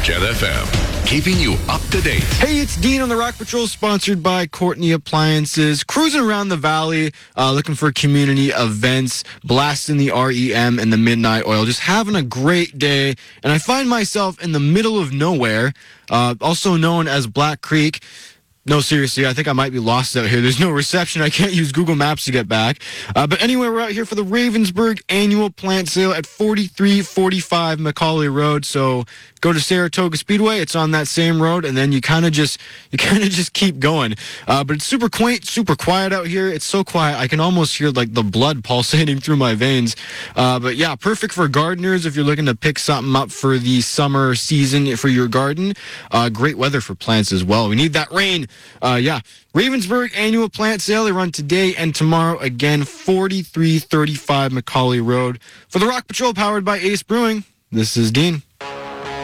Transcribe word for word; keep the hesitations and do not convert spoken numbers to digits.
Jet F M, keeping you up to date. Hey, it's Dean on the Rock Patrol, sponsored by Courtney Appliances. Cruising around the valley, uh, looking for community events, blasting the R E M and the Midnight Oil, just having a great day. And I find myself in the middle of nowhere, uh, also known as Black Creek. No, seriously, I think I might be lost out here. There's no reception. I can't use Google Maps to get back. Uh, but anyway, we're out here for the Ravensburg annual plant sale at forty-three forty-five Macaulay Road. So go to Saratoga Speedway. It's on that same road, and then you kind of just you kind of just keep going. Uh, but it's super quaint, super quiet out here. It's so quiet I can almost hear like the blood pulsating through my veins. Uh, but yeah, perfect for gardeners if you're looking to pick something up for the summer season for your garden. Uh, great weather for plants as well. We need that rain. Uh, yeah, Ravensburg annual plant sale. They run today and tomorrow. Again, forty-three thirty-five Macaulay Road. For the Rock Patrol, powered by Ace Brewing, this is Dean.